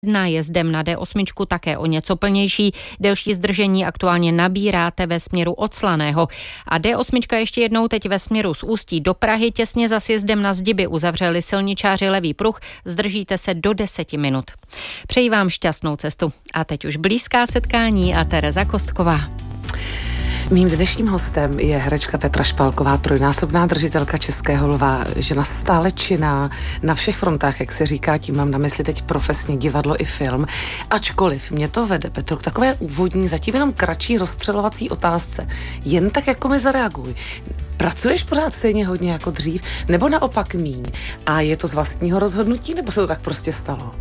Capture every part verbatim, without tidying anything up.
Na jezdem na D osm také o něco plnější. Delší zdržení aktuálně nabíráte ve směru od Slaného. A D osm ještě jednou teď ve směru z Ústí do Prahy. Těsně za sjezdem na Zdiby uzavřeli silničáři levý pruh. Zdržíte se do deseti minut. Přeji vám šťastnou cestu. A teď už blízká setkání a Tereza Kostková. Mým dnešním hostem je herečka Petra Špalková, trojnásobná držitelka Českého lva, žena stále činná na všech frontách, jak se říká, tím mám na mysli teď profesně divadlo i film. Ačkoliv mě to vede, Petro, k takové úvodní, zatím jenom kratší rozstřelovací otázce. Jen tak jako mi zareaguj. Pracuješ pořád stejně hodně jako dřív, nebo naopak míň? A je to z vlastního rozhodnutí, nebo se to tak prostě stalo?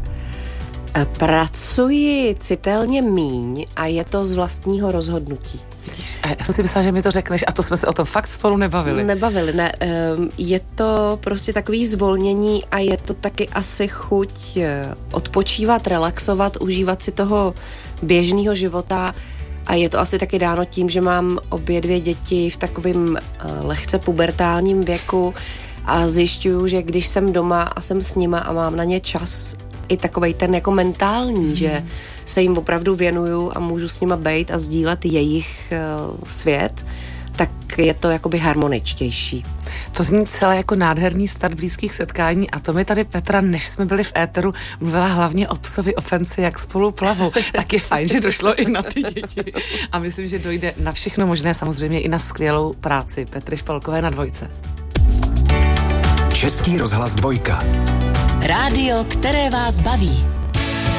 Pracuji citelně míň a je to z vlastního rozhodnutí. Vidíš, já jsem si myslela, že mi to řekneš a to jsme se o tom fakt spolu nebavili. Nebavili, ne. Je to prostě takový zvolnění a je to taky asi chuť odpočívat, relaxovat, užívat si toho běžného života a je to asi taky dáno tím, že mám obě dvě děti v takovém lehce pubertálním věku a zjišťuju, že když jsem doma a jsem s nima a mám na ně čas, i takovej ten jako mentální, mm. že se jim opravdu věnuju a můžu s nima bejt a sdílet jejich uh, svět, tak je to jakoby harmoničtější. To zní celé jako nádherný start blízkých setkání a to mi tady Petra, než jsme byli v éteru, mluvila hlavně o psovi ofenci, jak spolu plavou. Tak je fajn, že došlo i na ty děti. A myslím, že dojde na všechno možné, samozřejmě i na skvělou práci Petry Špalkové na Dvojce. Český rozhlas Dvojka. Rádio, které vás baví.